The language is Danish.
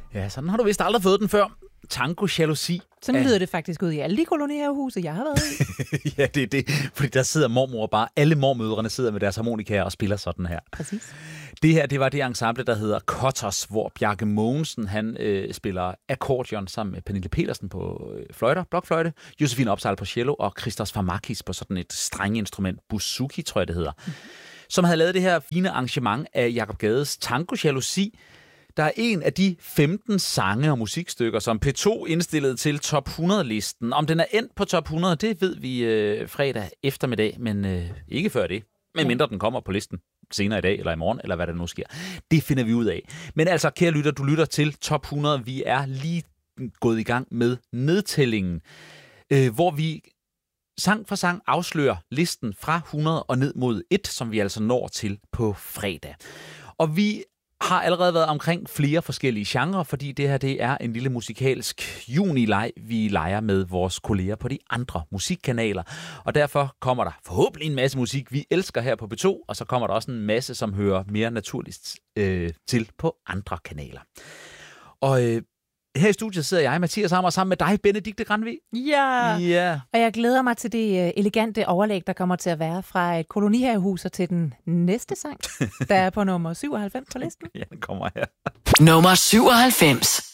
Ja, sådan har du vist aldrig fået den før. Tango Jalousi. Sådan lyder det faktisk ud i alle de kolonihavehuse, jeg har været i. Ja, det er det. Fordi der sidder mormor bare. Alle mormødrene sidder med deres harmonikaer og spiller sådan her. Præcis. Det her, det var det ensemble, der hedder Kotters, hvor Bjarke Mogensen, han spiller akkordeon sammen med Pernille Petersen på fløjter, blokfløjte, Josefine Opsahl på cello og Christos Farmakis på sådan et strengeinstrument, buzuki, tror jeg det hedder, som havde lavet det her fine arrangement af Jakob Gades Tango Jalousi. Der er en af de 15 sange og musikstykker, som P2 indstillede til top 100-listen. Om den er endt på top 100, det ved vi fredag eftermiddag, men ikke før det. Men mindre den kommer på listen senere i dag, eller i morgen, eller hvad der nu sker. Det finder vi ud af. Men altså, kære lytter, du lytter til top 100. Vi er lige gået i gang med nedtællingen, hvor vi sang for sang afslører listen fra 100 og ned mod 1, som vi altså når til på fredag. Og vi har allerede været omkring flere forskellige genrer, fordi det her det er en lille musikalsk junileg, vi leger med vores kolleger på de andre musikkanaler. Og derfor kommer der forhåbentlig en masse musik, vi elsker her på P2, og så kommer der også en masse, som hører mere naturligt til på andre kanaler. Og her i studiet sidder jeg, Mathias Hammer, sammen med dig, Benedikte Granvig. Ja, og jeg glæder mig til det elegante overlæg, der kommer til at være fra et kolonihavehus til den næste sang, der er på nummer 97 på listen. Ja, den kommer her. Nummer 97.